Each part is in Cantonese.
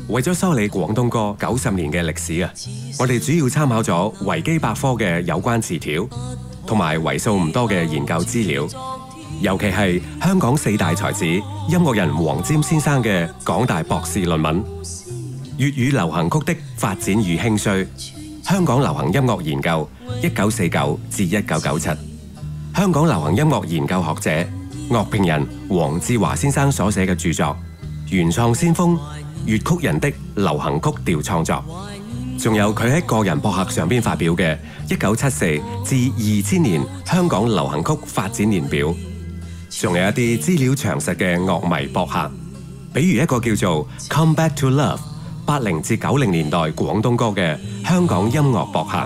為咗梳理廣東歌90年嘅歷史啊，我哋主要參考咗維基百科嘅有關詞條，同埋為數唔多嘅研究資料，尤其係香港4大才子音樂人黃霑先生嘅港大博士論文《粵語流行曲的發展與興衰》，香港流行音樂研究1949至1997，香港流行音樂研究學者樂評人黃志華先生所寫嘅著作《原創先鋒：粵曲人的流行曲調創作》，仲有佢喺個人博客上邊發表嘅1974至2000年香港流行曲發展年表，仲有一啲資料詳實嘅樂迷博客，比如一個叫做《Come Back to Love》80至90年代廣東歌嘅香港音樂博客。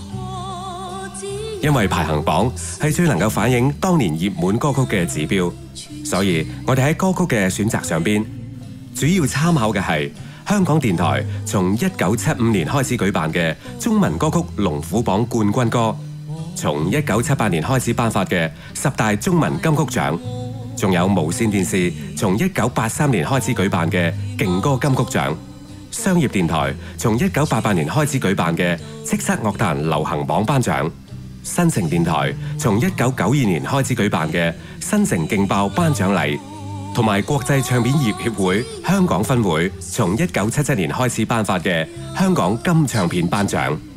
因為排行榜係最能夠反映當年熱門歌曲嘅指標，所以我哋喺歌曲嘅選擇上邊，主要參考嘅係香港電台從1975年開始舉辦嘅中文歌曲龍虎榜冠軍歌，從1978年開始頒發嘅10大中文金曲獎，仲有無線電視從1983年開始舉辦嘅勁歌金曲獎，商業電台從1988年開始舉辦嘅叱咤樂壇流行榜頒獎，新城電台從1992年開始舉辦嘅新城勁爆頒獎禮，同埋國際唱片業協會香港分會從1977年開始頒發嘅香港金唱片頒獎。